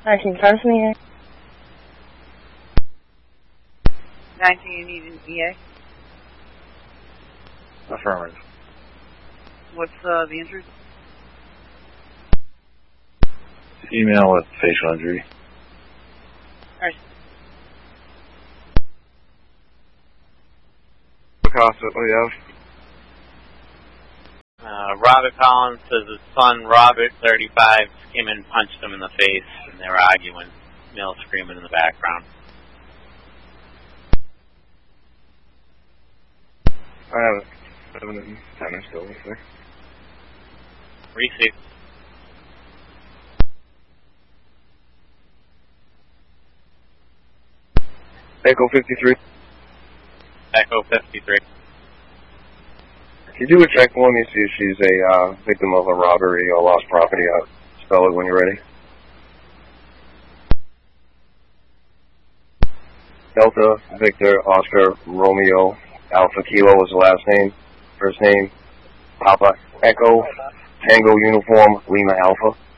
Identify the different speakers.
Speaker 1: 1910 EA.
Speaker 2: 19, you need an EA?
Speaker 3: Affirmative.
Speaker 2: What's the injury?
Speaker 3: Female with facial injury.
Speaker 2: Alright.
Speaker 3: Picasso, what do you have?
Speaker 4: Robert Collins says his son, Robert, 35, came in and punched him in the face, and they were arguing. Male screaming in the background.
Speaker 3: I have 7 and 10 are still with me.
Speaker 4: Receive.
Speaker 3: Echo 53.
Speaker 4: Echo 53.
Speaker 3: Can you do a check for me, see if she's a victim of a robbery or lost property? I'll spell it when you're ready. Delta, Victor, Oscar, Romeo, Alpha Kilo was the last name. First name, Papa, Echo, Tango Uniform, Lima Alpha.